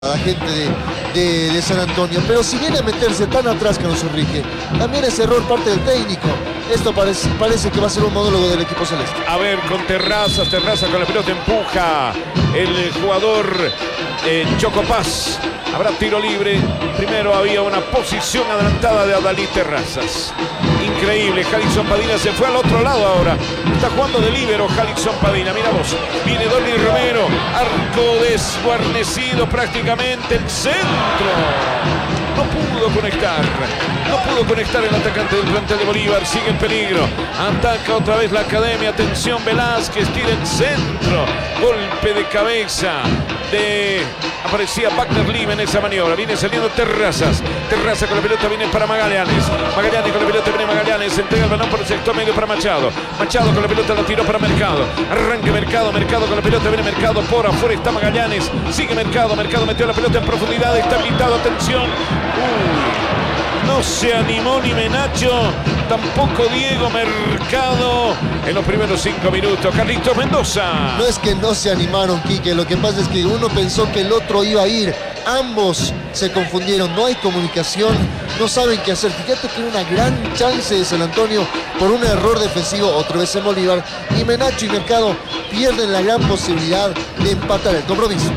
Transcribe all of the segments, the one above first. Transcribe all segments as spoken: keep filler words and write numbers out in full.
la gente de, de, de San Antonio, pero si viene a meterse tan atrás Carlos Enrique, también es error parte del técnico. Esto parece, parece que va a ser un monólogo del equipo celeste. A ver, con Terrazas, Terrazas con la pelota empuja el jugador eh, Choco Paz. Habrá tiro libre. Primero había una posición adelantada de Adalí Terrazas. Increíble, Jalixson Padina se fue al otro lado ahora. Está jugando de líbero Jalixson Padina. Mira vos, viene Dorni Romero. Arco desguarnecido prácticamente. El centro. No pudo conectar. No pudo conectar el atacante del plantel de Bolívar. Sigue en peligro. Ataca otra vez la academia. Atención, Velázquez. Tira el centro. Golpe de cabeza de... Aparecía Wagner Lima en esa maniobra. Viene saliendo Terrazas. Terrazas con la pelota viene para Magallanes. Magallanes con la pelota viene Magallanes. Entrega el balón por el sector medio para Machado. Machado con la pelota la tiró para Mercado. Arranque Mercado. Mercado con la pelota viene Mercado. Por afuera está Magallanes. Sigue Mercado. Mercado metió la pelota en profundidad. Está habilitado. Atención. Uy. No se animó ni Menacho. Tampoco Diego Mercado en los primeros cinco minutos. Carlitos Mendoza. No es que no se animaron, Quique. Lo que pasa es que uno pensó que el otro iba a ir. Ambos se confundieron. No hay comunicación. No saben qué hacer. Fíjate que era una gran chance de San Antonio por un error defensivo. Otra vez en Bolívar. Y Menacho y Mercado pierden la gran posibilidad de empatar el compromiso.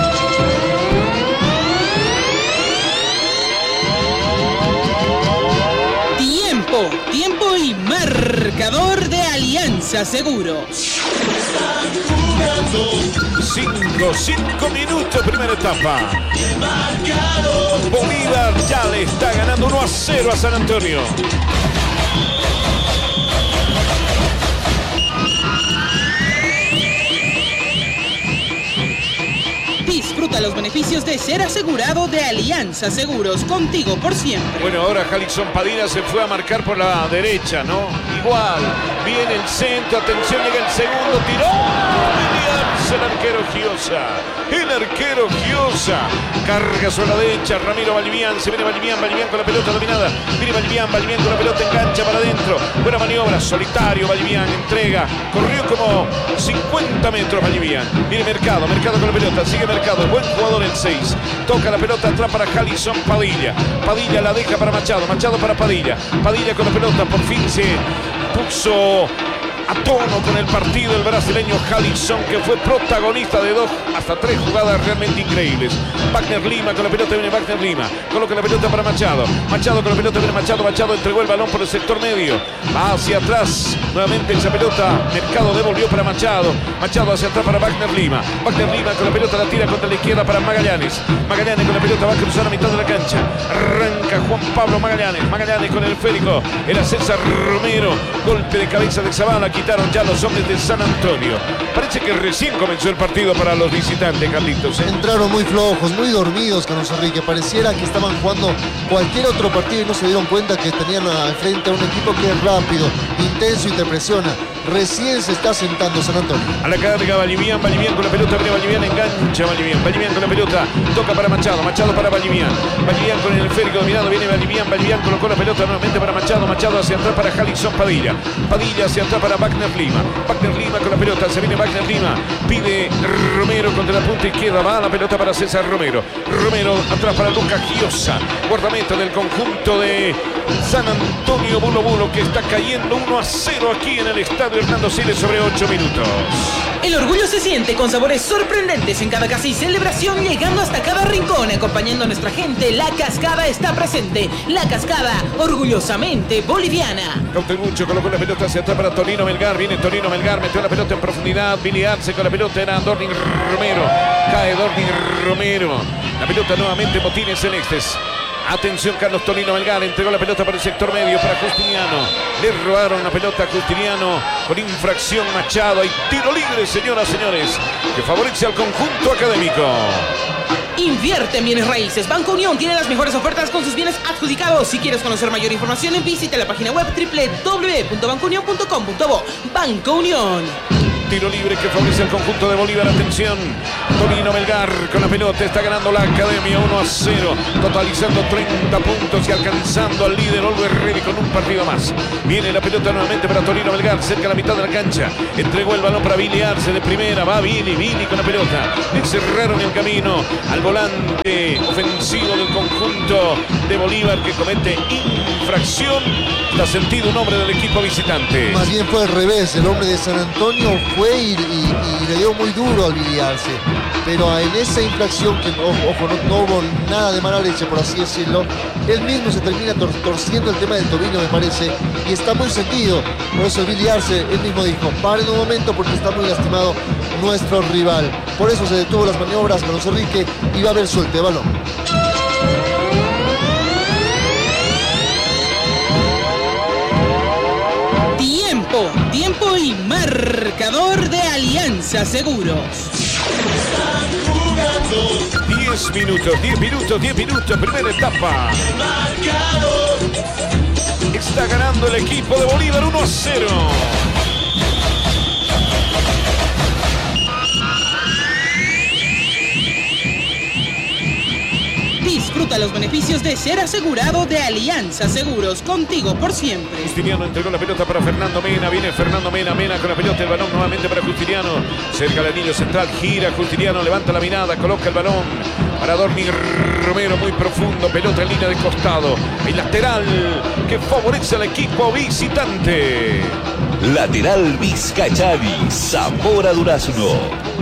Tiempo y marcador de Alianza Seguros. Cinco, cinco minutos, primera etapa. Bolívar ya le está ganando uno a cero a San Antonio. Disfruta los beneficios de ser asegurado de Alianza Seguros, contigo por siempre. Bueno, ahora Jalixson Padina se fue a marcar por la derecha, ¿no? Igual, viene el centro, atención, llega el segundo, tiró. El arquero Giosa, el arquero Giosa, carga sobre la derecha, Ramiro Vallivian, se viene Vallivian, Vallivian con la pelota dominada, viene Vallivian, Vallivian con la pelota, engancha para adentro, buena maniobra, solitario Vallivian, entrega, corrió como cincuenta metros Vallivian, viene Mercado, Mercado con la pelota, sigue Mercado, buen jugador el seis, toca la pelota atrás para Jalixson Padilla, Padilla la deja para Machado, Machado para Padilla, Padilla con la pelota, por fin se puso a tono con el partido el brasileño Jalixson, que fue protagonista de dos hasta tres jugadas realmente increíbles. Wagner Lima con la pelota, viene Wagner Lima, coloca la pelota para Machado, Machado con la pelota viene Machado, Machado entregó el balón por el sector medio, hacia atrás, nuevamente esa pelota, Mercado devolvió para Machado, Machado hacia atrás para Wagner Lima, Wagner Lima con la pelota la tira contra la izquierda para Magallanes, Magallanes con la pelota va a cruzar a mitad de la cancha, arranca Juan Pablo Magallanes, Magallanes con el esférico, era César Romero, golpe de cabeza de Zavala, quitaron ya los hombres de San Antonio. Parece que recién comenzó el partido para los visitantes, Carlitos, ¿eh? Entraron muy flojos, muy dormidos, Carlos Enrique. Pareciera que estaban jugando cualquier otro partido y no se dieron cuenta que tenían al frente a un equipo que es rápido, intenso y te presiona. Recién se está sentando San Antonio. A la carga Vallivian, Vallivian con la pelota, viene Vallivian, engancha Vallivian, Vallivian con la pelota, toca para Machado, Machado para Vallivian, Vallivian con el esférico dominado, viene Vallivian, Vallivian colocó la pelota nuevamente para Machado, Machado hacia atrás para Jalixson Padilla, Padilla hacia atrás para Wagner Lima, Wagner Lima con la pelota, se viene Wagner Lima, pide Romero contra la punta izquierda, va la pelota para César Romero, Romero atrás para Lucas Giosa, guardameta del conjunto de San Antonio Bulo Bulo, que está cayendo uno a cero aquí en el estadio Hernando Siles sobre ocho minutos. El orgullo se siente con sabores sorprendentes en cada casa y celebración, llegando hasta cada rincón, acompañando a nuestra gente. La Cascada está presente. La Cascada, orgullosamente boliviana. Cautelucho colocó la pelota hacia atrás para Tonino Melgar. Viene Tonino Melgar, metió la pelota en profundidad. Billy Arce con la pelota, era Dorni Romero. Cae Dorni Romero. La pelota nuevamente, botines celestes. Atención, Carlos Tonino Melgar entregó la pelota para el sector medio para Justiniano. Le robaron la pelota a Justiniano con infracción Machado. Hay tiro libre, señoras y señores, que favorece al conjunto académico. Invierte en bienes raíces. Banco Unión tiene las mejores ofertas con sus bienes adjudicados. Si quieres conocer mayor información, visita la página web doble u doble u doble u punto banco unión punto com punto bo. Banco Unión. tiro libre que favorece al conjunto de Bolívar. Atención, Torino Melgar con la pelota, está ganando la Academia uno a cero, totalizando treinta puntos y alcanzando al líder Always Ready con un partido más. Viene la pelota nuevamente para Torino Melgar, cerca de la mitad de la cancha, entregó el balón para Billy Arce de primera, va Billy, Billy con la pelota, le cerraron el camino al volante ofensivo del conjunto de Bolívar que comete infracción. Está sentido un hombre del equipo visitante. Más bien fue al revés, el hombre de San Antonio fue y, y, y le dio muy duro al Billy Arce. Pero en esa infracción, que ojo, ojo no, no hubo nada de mala leche, por así decirlo, él mismo se termina tor torciendo el tema del tobillo, me parece, y está muy sentido. Por eso el Billy Arce, él mismo dijo, paren un momento porque está muy lastimado nuestro rival. Por eso se detuvo las maniobras, Carlos Enrique, y va a haber suerte de balón. Tiempo, tiempo y marcador de Alianza Seguros. diez minutos, diez minutos, diez minutos, primera etapa. Está ganando el equipo de Bolívar uno a cero. Disfruta los beneficios de ser asegurado de Alianza Seguros, contigo por siempre. Justiniano entregó la pelota para Fernando Mena, viene Fernando Mena, Mena con la pelota, el balón nuevamente para Justiniano, cerca del anillo central, gira Justiniano, levanta la mirada, coloca el balón para Dormi Romero, muy profundo, pelota en línea de costado, el lateral que favorece al equipo visitante. Lateral Vizcachari, sabor a durazno.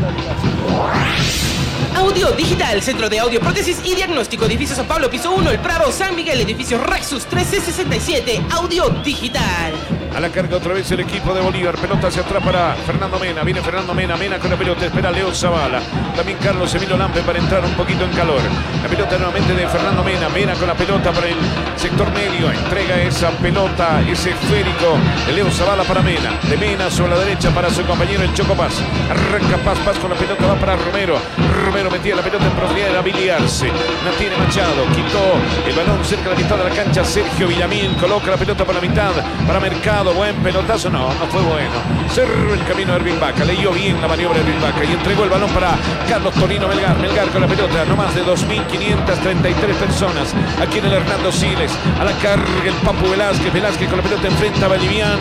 Audio Digital, Centro de Audio, Prótesis y Diagnóstico, Edificio San Pablo, Piso uno, El Prado, San Miguel, Edificio Rexus trece sesenta y siete, Audio Digital. A la carga otra vez el equipo de Bolívar, pelota hacia atrás para Fernando Mena, viene Fernando Mena, Mena con la pelota, espera Leo Zavala, también Carlos Emilio Lampe para entrar un poquito en calor. La pelota nuevamente de Fernando Mena, Mena con la pelota para el sector medio, entrega esa pelota, ese esférico de Leo Zavala para Mena, de Mena sobre la derecha para su compañero el Choco Paz, arranca Paz, Paz con la pelota, va para Romero, Romero metía la pelota en profundidad, era Billy Arce, la tiene Machado, quitó el balón cerca de la mitad de la cancha, Sergio Villamil coloca la pelota para la mitad, para Mercado, buen pelotazo, no, no fue bueno, cerró el camino de Ervin Vaca, leyó bien la maniobra de Ervin Vaca y entregó el balón para Carlos Torino Melgar, Melgar con la pelota, no más de dos mil quinientas treinta y tres personas, aquí en el Hernando Siles, a la carga el Papu Velázquez, Velázquez con la pelota enfrenta a Bolivian,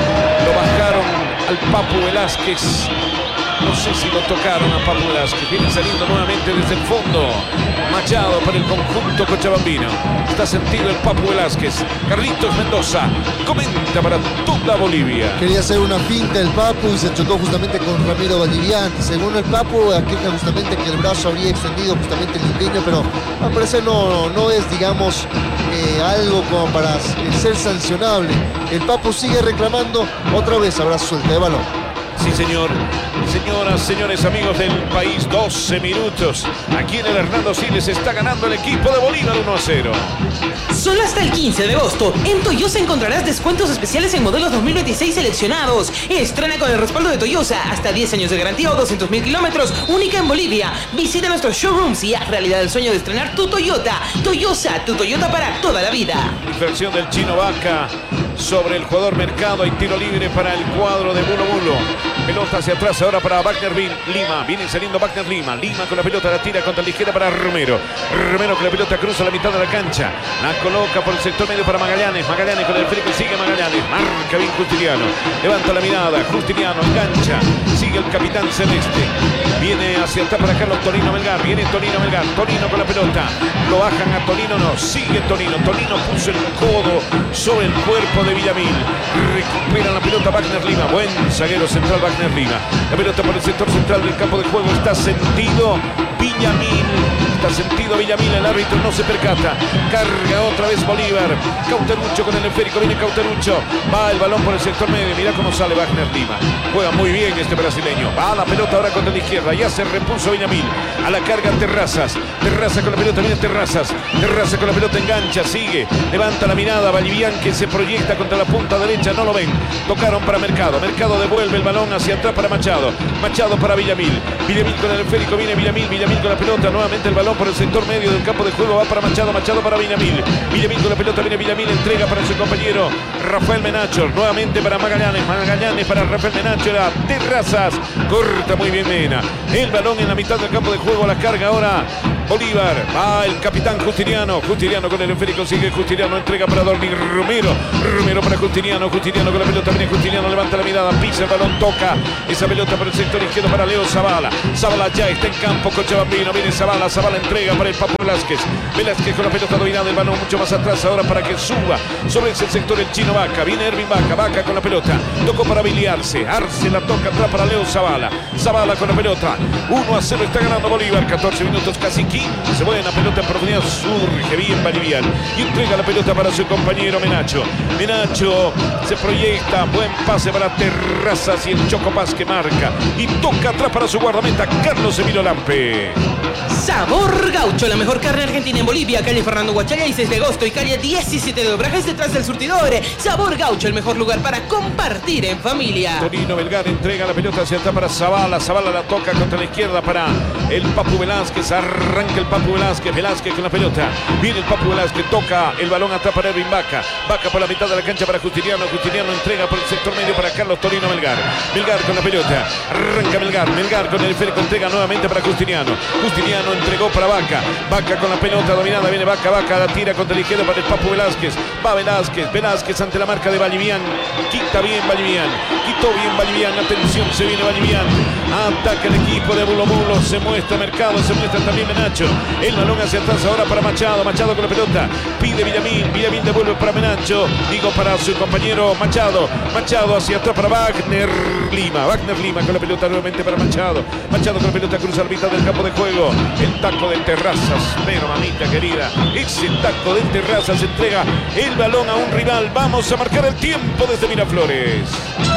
lo bajaron al Papu Velázquez. No sé si lo tocaron a Papu Velázquez. Viene saliendo nuevamente desde el fondo. Machado para el conjunto cochabambino. Está sentido el Papu Velázquez. Carlitos Mendoza comenta para toda Bolivia. Quería hacer una finta el Papu y se chocó justamente con Ramiro Valdivian. Según el Papu, aqueja justamente que el brazo habría extendido justamente el limpio, pero al parecer no, no es, digamos, eh, algo como para ser sancionable. El Papu sigue reclamando. Otra vez habrá suelta de balón. Sí, señor. Señoras, señores, amigos del país, doce minutos. Aquí en el Hernando Siles está ganando el equipo de Bolívar uno a cero. Solo hasta el quince de agosto, en Toyosa encontrarás descuentos especiales en modelos dos mil veintiséis seleccionados. Estrena con el respaldo de Toyosa, hasta diez años de garantía o doscientos mil kilómetros, única en Bolivia. Visita nuestros showrooms y haz realidad el sueño de estrenar tu Toyota. Toyosa, tu Toyota para toda la vida. Infracción del Chino Vaca sobre el jugador Mercado. Hay tiro libre para el cuadro de Bulo Bulo. Pelota hacia atrás ahora para Wagner Lima. Viene saliendo Wagner Lima. Lima con la pelota, la tira contra la izquierda para Romero. Romero con la pelota cruza la mitad de la cancha. La coloca por el sector medio para Magallanes. Magallanes con el férico, sigue Magallanes. Marca bien Justiniano. Levanta la mirada. Justiniano engancha. Sigue el capitán celeste. Viene hacia atrás para Carlos Torino Melgar. Viene Torino Melgar. Torino con la pelota. Lo bajan a Torino, no. Sigue Torino. Torino puso el codo sobre el cuerpo de Villamil. Recupera la pelota Wagner Lima. Buen zaguero central Wagner Lima. La pelota por el sector central del campo de juego. Está sentido Villamil. Está sentido Villamil. El árbitro no se percata. Carga otra vez Bolívar. Cauterucho con el esférico. Viene Cauterucho. Va el balón por el sector medio. Mira cómo sale Wagner Lima. Juega muy bien este brasileño. Va la pelota ahora contra la izquierda. Ya se repuso Villamil. A la carga Terrazas. Terrazas con la pelota. Viene Terrazas. Terrazas con la pelota engancha. Sigue. Levanta la mirada. Bolivian que se proyecta contra la punta derecha. No lo ven. Tocaron para Mercado. Mercado devuelve el balón hacia hacia atrás para Machado. Machado para Villamil. Villamil con el esférico, viene Villamil. Villamil con la pelota, nuevamente el balón por el sector medio del campo de juego. Va para Machado, Machado para Villamil. Villamil con la pelota, viene Villamil, entrega para su compañero Rafael Menacho. Nuevamente para Magallanes. Magallanes para Rafael Menacho. La Terrazas. Corta muy bien Mena. El balón en la mitad del campo de juego. La carga ahora Bolívar. Va el capitán Justiniano. Justiniano con el esférico, sigue Justiniano, entrega para Dorni Romero. Romero para Justiniano. Justiniano con la pelota, viene Justiniano, levanta la mirada, pisa el balón, toca esa pelota por el sector izquierdo para Leo Zavala. Zavala ya está en campo, Cochabambino, viene Zavala, Zavala entrega para el Papu Velázquez. Velázquez con la pelota dominada, el balón mucho más atrás ahora para que suba sobre ese sector el chino Vaca. Viene Ervin Vaca, Vaca con la pelota, tocó para Billy Arce. Arce la toca atrás para Leo Zavala. Zavala con la pelota, uno a cero está ganando Bolívar, catorce minutos, casi quince. Buena pelota en profundidad, surge bien Bolivian y entrega la pelota para su compañero Menacho. Menacho se proyecta, buen pase para Terrazas y el Choco Paz que marca y toca atrás para su guardameta Carlos Emilio Lampe. Sabor Gaucho, la mejor carne argentina en Bolivia, calle Fernando Huachalla y seis de agosto y calle diecisiete de Obrajes detrás del surtidor. Sabor Gaucho, el mejor lugar para compartir en familia. Torino Melgar entrega la pelota hacia atrás para Zavala. Zavala la toca contra la izquierda para el Papu Velázquez. Arranca el Papu Velázquez. Velázquez con la pelota. Viene el Papu Velázquez. Toca el balón atrás para Ervin Vaca. Vaca por la mitad de la cancha para Justiniano. Justiniano entrega por el sector medio para Carlos Torino Melgar. Melgar con la pelota. Arranca Melgar. Melgar con el esférico. Entrega nuevamente para Justiniano. Justiniano entregó para Vaca. Vaca con la pelota dominada. Viene Vaca. Vaca la tira contra el izquierdo para el Papu Velázquez. Va Velázquez. Velázquez ante la marca de Vallivian. Quita bien Vallivian. Quitó bien Vallivian. Atención, se viene Vallivian. Ataca el equipo de Bulo Bulo. Se muestra Mercado. Se muestra también Menacho. El balón hacia atrás ahora para Machado. Machado con la pelota. Pide Villamil. Villamil devuelve para Menacho. Digo para su compañero Machado. Machado hacia atrás para Wagner Lima. Wagner Lima con la pelota nuevamente para Machado. Machado con la pelota cruza la mitad del campo de juego. El taco de Terrazas. Pero mamita querida. Ese taco de Terrazas entrega el balón a un rival. Vamos a marcar el tiempo desde Miraflores.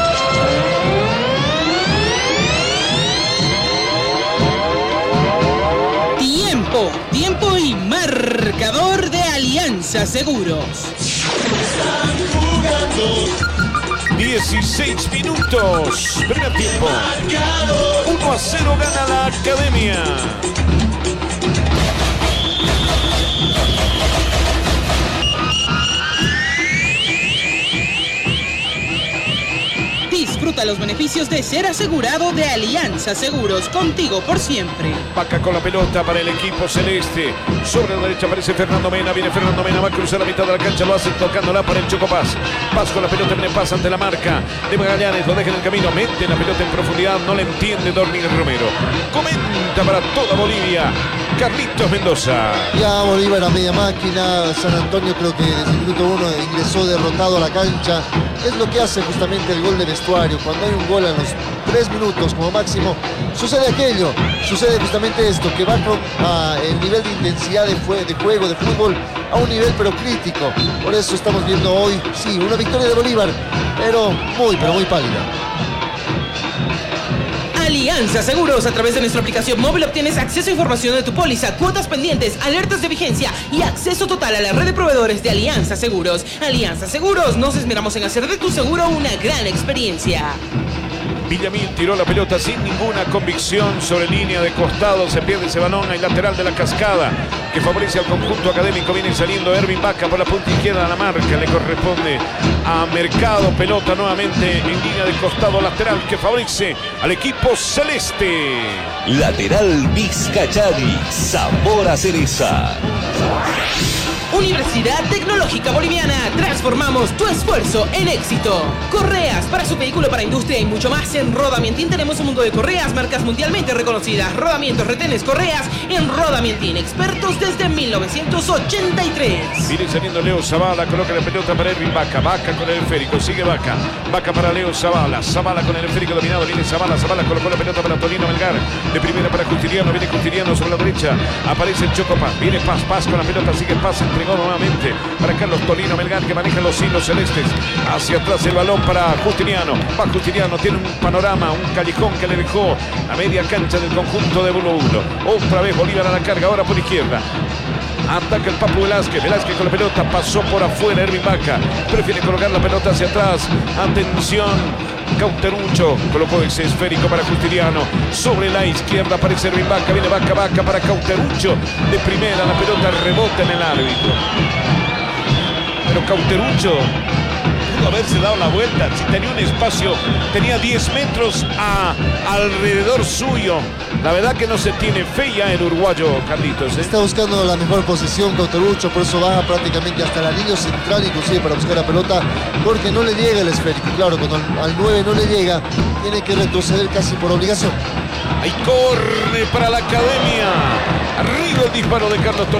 Tiempo, tiempo y marcador de Alianza Seguros. dieciséis minutos. Primer tiempo. uno a cero gana la Academia. Disfruta los beneficios de ser asegurado de Alianza Seguros, contigo por siempre. Vaca con la pelota para el equipo celeste. Sobre la derecha aparece Fernando Mena. Viene Fernando Mena, va a cruzar la mitad de la cancha. Lo hace tocándola para el Choco Paz. Paz con la pelota, viene Paz ante la marca de Magallanes. Lo deja en el camino. Mete la pelota en profundidad. No le entiende Dormir Romero. Comenta para toda Bolivia Carlitos Mendoza. Ya Bolívar a media máquina. San Antonio creo que desde el minuto uno ingresó derrotado a la cancha. Es lo que hace justamente el gol de vestuario. Cuando hay un gol a los tres minutos como máximo, sucede aquello. Sucede justamente esto, que baja uh, el nivel de intensidad de, fue, de juego, de fútbol, a un nivel pero crítico. Por eso estamos viendo hoy, sí, una victoria de Bolívar, pero muy, pero muy pálida. Alianza Seguros, a través de nuestra aplicación móvil obtienes acceso a información de tu póliza, cuotas pendientes, alertas de vigencia y acceso total a la red de proveedores de Alianza Seguros. Alianza Seguros, nos esmeramos en hacer de tu seguro una gran experiencia. Villamil tiró la pelota sin ninguna convicción sobre línea de costado. Se pierde ese balón al lateral de la Cascada que favorece al conjunto académico. Viene saliendo Ervin Vaca por la punta izquierda. La marca le corresponde a Mercado. Pelota nuevamente en línea de costado lateral que favorece al equipo celeste. Lateral Vizcachari, sabor a cereza. Universidad Tecnológica Boliviana, transformamos tu esfuerzo en éxito. Correas para su vehículo, para industria y mucho más. En Rodamientín tenemos un mundo de correas, marcas mundialmente reconocidas. Rodamientos, retenes, correas en Rodamientín, expertos desde mil novecientos ochenta y tres. Viene saliendo Leo Zavala, coloca la pelota para Ervin Vaca. Vaca con el esférico, sigue Vaca. Vaca para Leo Zavala. Zavala con el esférico dominado, viene Zavala. Zavala colocó la pelota para Torino Melgar. De primera para Justiniano, viene Justiniano sobre la derecha. Aparece el Choco Paz, viene Paz, Paz con la pelota, sigue Paz, entregó nuevamente para Carlos Torino Melgar que maneja los hilos celestes. Hacia atrás el balón para Justiniano. Va Justiniano, tiene un panorama, un callejón que le dejó a media cancha del conjunto de Bulo Bulo. Otra vez Bolívar a la carga, ahora por izquierda. Ataca el Papu Velázquez. Velázquez con la pelota. Pasó por afuera Ervin Vaca. Prefiere colocar la pelota hacia atrás. Atención. Cauterucho colocó ese esférico para Justiniano. Sobre la izquierda aparece Rimbaca. Viene Vaca Vaca para Cauterucho. De primera la pelota rebota en el árbitro. Pero Cauterucho pudo haberse dado la vuelta. Si tenía un espacio, tenía diez metros a, alrededor suyo. La verdad que no se tiene fe ya el uruguayo, Carlitos, ¿eh? Está buscando la mejor posición Cauterucho, por eso baja prácticamente hasta el anillo central, inclusive para buscar la pelota, porque no le llega el esférico. Claro, cuando al, al nueve no le llega, tiene que retroceder casi por obligación. Ahí corre para la academia. Arriba el disparo de Carlos Torres.